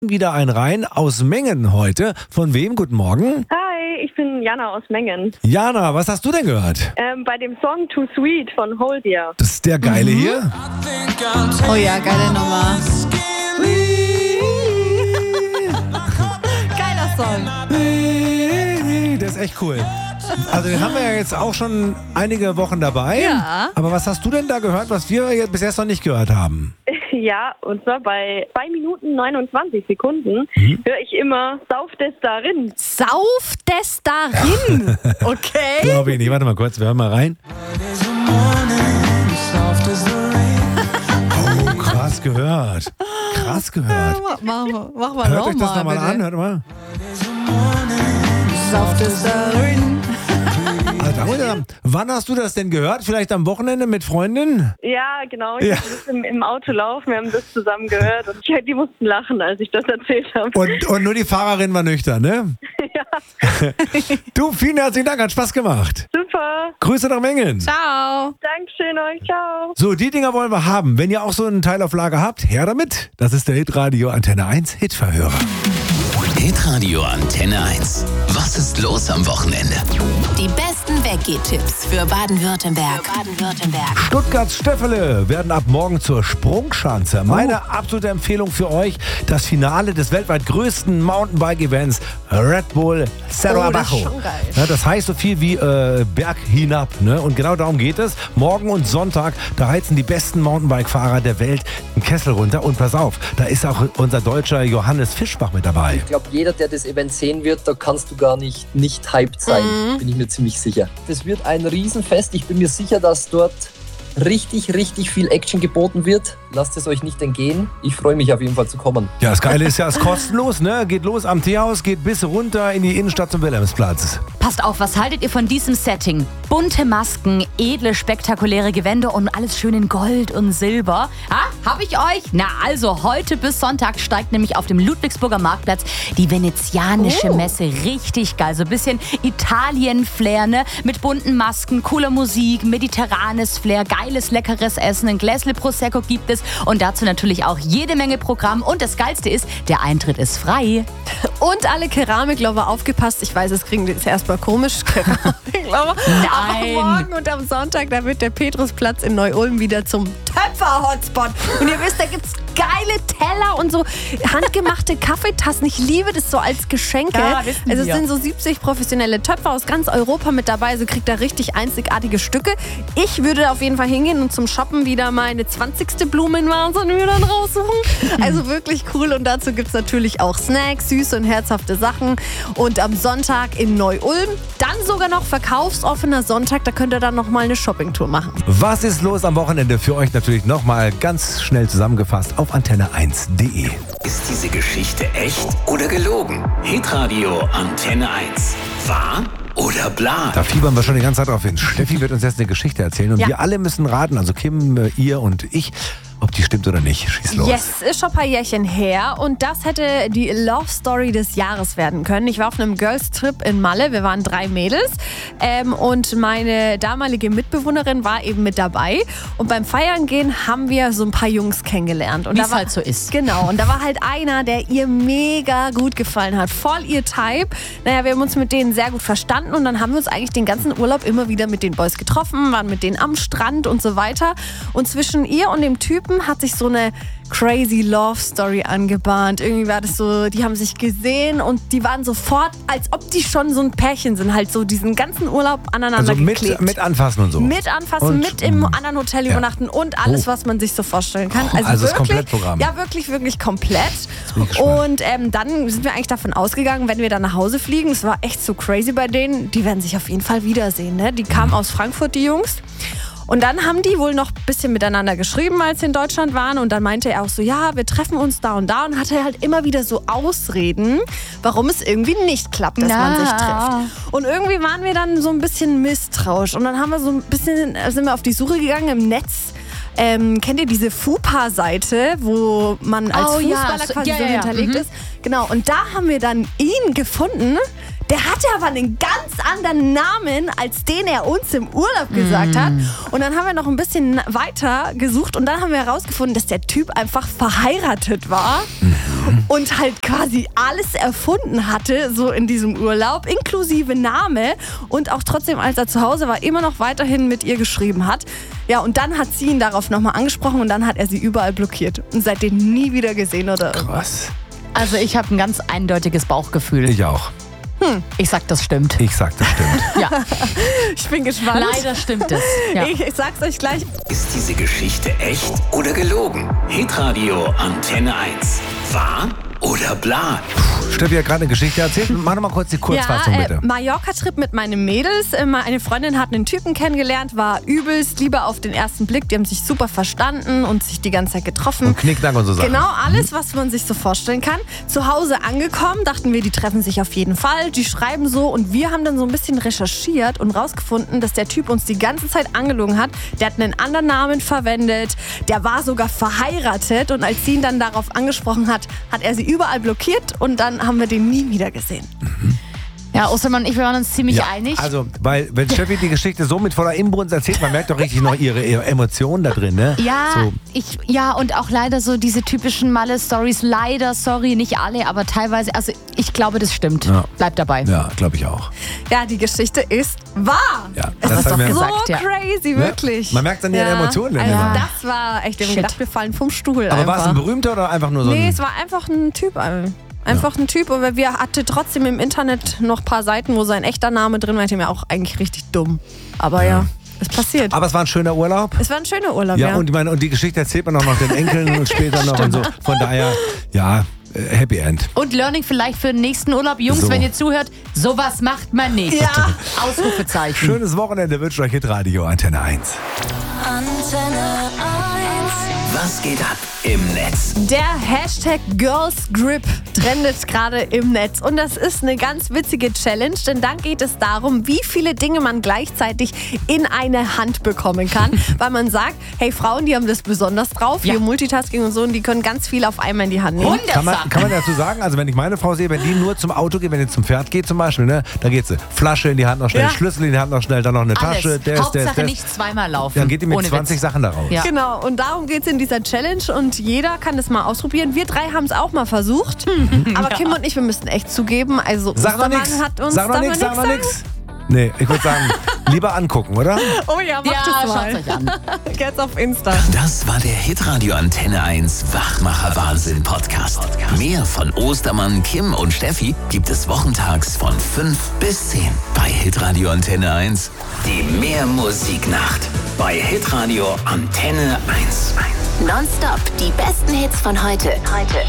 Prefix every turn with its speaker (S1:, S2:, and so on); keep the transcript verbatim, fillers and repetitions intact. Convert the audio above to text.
S1: Wieder ein Rein aus Mengen heute. Von wem? Guten Morgen.
S2: Hi, ich bin Jana aus Mengen.
S1: Jana, was hast du denn gehört?
S2: Ähm, bei dem Song Too Sweet von Hold Dear.
S1: Das ist der geile
S3: Mhm.
S1: hier.
S3: Oh ja, geile Nummer. Geiler Song.
S1: Der ist echt cool. Also den haben wir ja jetzt auch schon einige Wochen dabei.
S3: Ja.
S1: Aber was hast du denn da gehört, was wir jetzt bis jetzt noch nicht gehört haben?
S2: Ja, und zwar bei zwei Minuten neunundzwanzig Sekunden höre ich immer Sauf des darin.
S3: Sauf des darin. Okay.
S1: Glaube ich nicht. Warte mal kurz, wir hören mal rein. Oh, krass gehört. Krass gehört.
S3: Mach, mach, mach mal
S1: Hört euch das
S3: nochmal,
S1: nochmal
S3: bitte.
S1: an, hört mal.
S3: Sauf des darin.
S1: Alter, wann hast du das denn gehört? Vielleicht am Wochenende mit Freundin?
S2: Ja, genau. Ich
S1: Ja.
S2: habe das im, im Auto laufen, wir haben das zusammen gehört. Und ich, die mussten lachen, als ich das erzählt habe.
S1: Und, und nur die Fahrerin war nüchtern, ne?
S2: Ja,
S1: Du, vielen herzlichen Dank, hat Spaß gemacht.
S2: super.
S1: Grüße nach Mengen.
S3: Ciao.
S2: Dankeschön euch. Ciao.
S1: So, die Dinger wollen wir haben. Wenn ihr auch so einen Teil auf Lager habt, her damit. Das ist der Hitradio Antenne eins Hitverhörer.
S4: Hitradio Antenne eins. Was ist los am Wochenende?
S5: Die besten Weggeh-Tipps für Baden-Württemberg. Für Baden-Württemberg.
S1: Stuttgarts Stöffele werden ab morgen zur Sprungschanze. Meine absolute Empfehlung für euch, das Finale des weltweit größten Mountainbike-Events Red Bull Cerro
S3: Oh, das ist
S1: Abajo.
S3: schon geil.
S1: Ja, das heißt so viel wie äh, Berg hinab. Ne? Und genau darum geht es. Morgen und Sonntag, da heizen die besten Mountainbike-Fahrer der Welt einen Kessel runter. Und pass auf, da ist auch unser deutscher Johannes Fischbach mit dabei.
S6: Ich glaube, jeder, der das Event sehen wird, da kannst du gar nicht nicht hyped sein, bin ich mir ziemlich sicher. Das wird ein Riesenfest. Ich bin mir sicher, dass dort richtig, richtig viel Action geboten wird. Lasst es euch nicht entgehen. Ich freue mich auf jeden Fall zu kommen.
S1: Ja, das Geile ist ja, es ist kostenlos, ne? Geht los am Teehaus, geht bis runter in die Innenstadt zum Wilhelmsplatz.
S7: Passt auf, was haltet ihr von diesem Setting? Bunte Masken, edle, spektakuläre Gewänder und alles schön in Gold und Silber. Ha? Hab ich euch? Na also, heute bis Sonntag steigt nämlich auf dem Ludwigsburger Marktplatz die venezianische
S3: Oh.
S7: Messe. Richtig geil. So ein bisschen Italien-Flair, ne? Mit bunten Masken, cooler Musik, mediterranes Flair, geiles, leckeres Essen, ein Gläsle Prosecco gibt es und dazu natürlich auch jede Menge Programm. Und das Geilste ist, der Eintritt ist frei.
S3: Und alle Keramiklover aufgepasst. Ich weiß, es klingt jetzt erstmal komisch. Keramiklover.
S7: Nein.
S3: Aber morgen und am Sonntag, da wird der Petrusplatz in Neu-Ulm wieder zum Töpfer-Hotspot. Und ihr wisst, da gibt es geile Teller und so handgemachte Kaffeetassen. Ich liebe das so als Geschenke.
S7: Ja, wissen
S3: also es
S7: wir.
S3: sind so siebzig professionelle Töpfer aus ganz Europa mit dabei. Also kriegt da richtig einzigartige Stücke. Ich würde auf jeden Fall hingehen und zum Shoppen wieder meine zwanzigste Blumenvase mir dann raussuchen. Also wirklich cool. Und dazu gibt es natürlich auch Snacks, süße und herzhafte Sachen. Und am Sonntag in Neu-Ulm dann sogar noch verkaufsoffener Sonntag. Da könnt ihr dann nochmal eine Shoppingtour machen.
S1: Was ist los am Wochenende? Für euch natürlich nochmal ganz schnell zusammengefasst auf antenne eins punkt de.
S4: Ist diese Geschichte echt oder gelogen? Hitradio Antenne eins. Wahr oder bla?
S1: Da fiebern wir schon die ganze Zeit drauf hin. Steffi wird uns jetzt eine Geschichte erzählen und
S3: Ja.
S1: wir alle müssen raten, also Kim, äh, ihr und ich, ob die stimmt oder nicht. Schieß los.
S3: Yes, ist schon ein paar Jährchen her und das hätte die Love Story des Jahres werden können. Ich war auf einem Girls Trip in Malle, wir waren drei Mädels ähm, und meine damalige Mitbewohnerin war eben mit dabei und beim Feiern gehen haben wir so ein paar Jungs kennengelernt. Und
S7: Wie
S3: da
S7: es
S3: war-
S7: halt so ist.
S3: Genau, und da war halt einer, der ihr mega gut gefallen hat, voll ihr Type. Naja, wir haben uns mit denen sehr gut verstanden und dann haben wir uns eigentlich den ganzen Urlaub immer wieder mit den Boys getroffen, waren mit denen am Strand und so weiter. Und zwischen ihr und dem Typen hat sich so eine crazy Love Story angebahnt. Irgendwie war das so, die haben sich gesehen und die waren sofort, als ob die schon so ein Pärchen sind, halt so diesen ganzen Urlaub aneinander
S1: Also
S3: geklebt.
S1: mit, mit anfassen und so.
S3: Mit anfassen,
S1: Und-
S3: mit im anderen Hotel
S1: Ja.
S3: übernachten und alles,
S1: Oh.
S3: was man sich so vorstellen kann. Also,
S1: Also das
S3: wirklich,
S1: Komplettprogramm.
S3: Ja, wirklich, wirklich komplett.
S1: bin ich gespannt.
S3: Und ähm, dann sind wir eigentlich davon ausgegangen, wenn wir dann nach Hause fliegen, es war echt so crazy bei denen, die werden sich auf jeden Fall wiedersehen. Ne? Die kamen aus Frankfurt, die Jungs. Und dann haben die wohl noch ein bisschen miteinander geschrieben, als sie in Deutschland waren. Und dann meinte er auch so, ja, wir treffen uns da und da. Und hatte halt immer wieder so Ausreden, warum es irgendwie nicht klappt, dass man sich
S7: Na.
S3: trifft. Und irgendwie waren wir dann so ein bisschen misstrauisch. Und dann haben wir so ein bisschen, sind wir auf die Suche gegangen im Netz. Ähm, kennt ihr diese Fupa-Seite, wo man als
S7: Oh ja,
S3: Fußballer
S7: so-
S3: quasi
S7: ja,
S3: so
S7: ja, ja.
S3: hinterlegt
S7: Mhm.
S3: ist? Genau, und da haben wir dann ihn gefunden. Der hatte aber einen ganz anderen Namen, als den er uns im Urlaub gesagt hat. Und dann haben wir noch ein bisschen weiter gesucht und dann haben wir herausgefunden, dass der Typ einfach verheiratet war. und halt quasi alles erfunden hatte, so in diesem Urlaub, inklusive Name und auch trotzdem, als er zu Hause war, immer noch weiterhin mit ihr geschrieben hat. Ja, und dann hat sie ihn darauf nochmal angesprochen und dann hat er sie überall blockiert und seitdem nie wieder gesehen oder
S1: Krass.
S7: Also ich habe ein ganz eindeutiges Bauchgefühl.
S1: Ich auch.
S7: Hm. Ich sag, das stimmt.
S1: Ich sag, das stimmt.
S7: Ja.
S3: Ich bin gespannt.
S7: Leider stimmt es. Ja.
S3: Ich, ich sag's euch gleich.
S4: Ist diese Geschichte echt oder gelogen? Hitradio Antenne eins. Wahr oder bla?
S1: Steffi hat gerade eine Geschichte erzählt. Mach noch mal kurz die Kurzfassung,
S3: ja,
S1: bitte.
S3: Äh, Mallorca-Trip mit meinen Mädels. Äh, Eine Freundin hat einen Typen kennengelernt, war übelst Liebe auf den ersten Blick. Die haben sich super verstanden und sich die ganze Zeit getroffen.
S1: Und Knickknack und so Sachen.
S3: Genau, alles, was man sich so vorstellen kann. Zu Hause angekommen, dachten wir, die treffen sich auf jeden Fall. Die schreiben so und wir haben dann so ein bisschen recherchiert und rausgefunden, dass der Typ uns die ganze Zeit angelogen hat. Der hat einen anderen Namen verwendet. Der war sogar verheiratet. Und als sie ihn dann darauf angesprochen hat, hat er sie überall blockiert und dann haben wir den nie wieder gesehen.
S7: Ja, Ostermann und ich, wir waren uns ziemlich
S1: Ja,
S7: einig.
S1: also, weil, wenn Steffi die Geschichte so mit voller Inbrunst erzählt, man merkt doch richtig noch ihre, ihre Emotionen da drin, ne?
S7: Ja,
S1: So.
S7: ich, ja, und auch leider so diese typischen Malle-Stories. Leider, sorry, nicht alle, aber teilweise. Also ich glaube, das stimmt.
S1: Ja.
S7: Bleibt dabei.
S1: Ja, glaube ich auch.
S3: Ja, die Geschichte ist wahr.
S1: Ja,
S3: es
S1: das
S3: ist
S1: haben
S3: doch
S1: wir-
S3: so
S7: gesagt, ja.
S3: crazy,
S1: Ne?
S3: wirklich.
S1: Man merkt an ihren Emotionen dann
S3: Also
S1: immer.
S3: das war echt, ich habe
S7: Shit.
S3: gedacht, wir fallen vom Stuhl
S1: Aber war es
S3: einfach.
S1: ein berühmter oder einfach nur so
S3: Nee,
S1: ein...
S3: es war einfach ein Typ. äh, Einfach ein Typ, aber wir hatten trotzdem im Internet noch ein paar Seiten, wo sein echter Name drin war. Ich dachte mir auch eigentlich richtig dumm. Aber ja, es passiert.
S1: Aber es war ein schöner Urlaub.
S3: Es war ein schöner Urlaub,
S1: Ja,
S3: ja.
S1: und, ich meine, und die Geschichte erzählt man auch noch den Enkeln und später noch und so. Von daher, ja, äh, Happy End.
S7: Und Learning vielleicht für den nächsten Urlaub. Jungs,
S1: So.
S7: wenn ihr zuhört, sowas macht man nicht.
S3: Ja.
S7: Ausrufezeichen.
S1: Schönes Wochenende wünscht euch Hitradio Antenne eins.
S5: Antenne eins.
S4: Was geht ab im Netz?
S3: Der Hashtag GirlsGrip trendet gerade im Netz. Und das ist eine ganz witzige Challenge, denn dann geht es darum, wie viele Dinge man gleichzeitig in eine Hand bekommen kann. Weil man sagt, hey, Frauen, die haben das besonders drauf,
S7: Ja.
S3: hier Multitasking und so, und die können ganz viel auf einmal in die Hand nehmen.
S7: hundert
S1: Kann man,
S7: Sachen.
S1: kann man dazu sagen, also wenn ich meine Frau sehe, wenn die nur zum Auto geht, wenn die zum Pferd geht zum Beispiel, ne, da geht sie Flasche in die Hand noch schnell,
S3: Ja.
S1: Schlüssel in die Hand noch schnell, dann noch eine
S7: Alles.
S1: Tasche, der ist,
S7: Hauptsache
S1: der ist, der ist.
S7: nicht zweimal laufen.
S1: Dann geht die mit
S7: Ohne
S1: zwanzig
S7: Witz.
S1: Sachen da raus.
S7: Ja.
S3: Genau, und darum geht es in dieser Challenge und jeder kann das mal ausprobieren. Wir drei haben es auch mal versucht, aber Kim und ich, wir müssen echt zugeben, also
S1: Sag noch
S3: Ostermann
S1: nix.
S3: hat uns
S1: Sag noch
S3: darf
S1: nix,
S3: man
S1: sag noch
S3: nix
S1: nix. Nee, ich würde sagen, lieber angucken, oder?
S3: sagen. Oh ja, mach
S7: Ja,
S3: das
S7: schaut's
S3: mal.
S7: euch an.
S3: Jetzt auf Insta.
S4: Das war der Hitradio Antenne eins Wachmacher Wahnsinn Podcast. Mehr von Ostermann, Kim und Steffi gibt es wochentags von fünf bis zehn bei Hitradio Antenne eins. Die Mehrmusiknacht bei Hitradio Antenne eins.
S5: Nonstop die besten Hits von heute. Heute.